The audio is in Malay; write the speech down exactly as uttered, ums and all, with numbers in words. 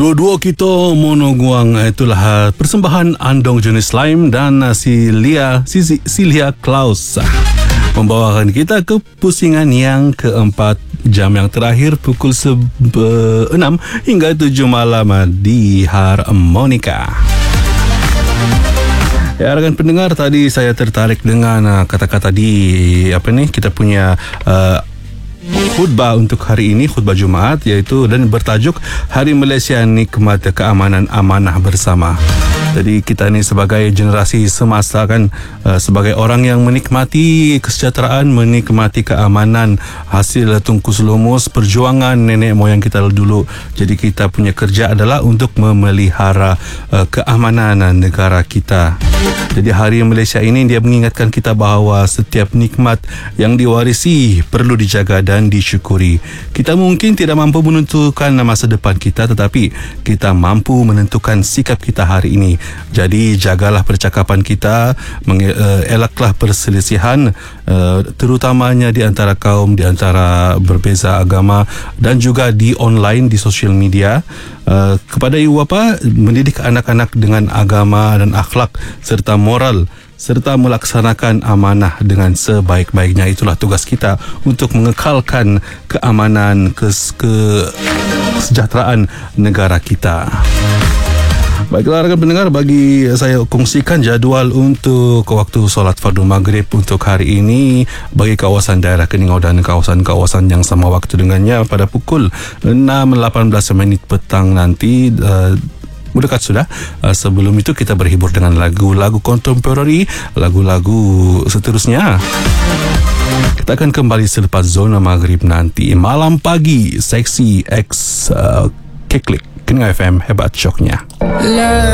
Dua-dua kita monoguang. Itulah persembahan Andong Johnny Slime dan si Lia si, si Lia Klaus membawakan kita ke pusingan yang keempat, jam yang terakhir pukul enam hingga tujuh malam di Harmonika. Ya, rakan pendengar, tadi saya tertarik dengan uh, kata-kata di apa ni kita punya uh, khutbah untuk hari ini, khutbah Jumaat, iaitu dan bertajuk Hari Malaysia Nikmat Keamanan Amanah Bersama. Jadi kita ni sebagai generasi semasa kan, uh, sebagai orang yang menikmati kesejahteraan, menikmati keamanan hasil tungkus lumus perjuangan nenek moyang kita dulu. Jadi kita punya kerja adalah untuk memelihara uh, keamanan negara kita. Jadi Hari Malaysia ini dia mengingatkan kita bahawa setiap nikmat yang diwarisi perlu dijaga dan disyukuri. Kita mungkin tidak mampu menentukan masa depan kita, tetapi kita mampu menentukan sikap kita hari ini. Jadi jagalah percakapan kita, elaklah perselisihan, terutamanya di antara kaum, di antara berbeza agama dan juga di online, di sosial media. Kepada ibu bapa, mendidik anak-anak dengan agama dan akhlak serta moral, serta melaksanakan amanah dengan sebaik-baiknya. Itulah tugas kita untuk mengekalkan keamanan, kesejahteraan negara kita. Baiklah rakan pendengar, bagi saya kongsikan jadual untuk waktu solat fardu maghrib untuk hari ini bagi kawasan daerah Keningau dan kawasan-kawasan yang sama waktu dengannya pada pukul enam lapan belas minit petang nanti. uh, Dekat sudah. Uh, sebelum itu kita berhibur dengan lagu-lagu kontemporari, lagu-lagu seterusnya. Kita akan kembali selepas zona maghrib nanti. Malam pagi seksi X uh, Keklik Keningau F M, hebat syoknya.